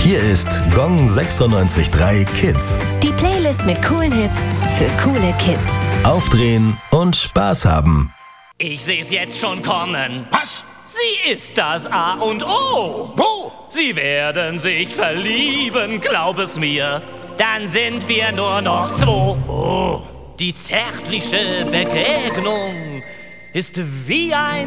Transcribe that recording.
Hier ist Gong 96.3 Kids. Die Playlist mit coolen Hits für coole Kids. Aufdrehen und Spaß haben. Ich seh's jetzt schon kommen. Was? Sie ist das A und O. Wo? Sie werden sich verlieben, glaub es mir. Dann sind wir nur noch zwei. Oh. Die zärtliche Begegnung ist wie ein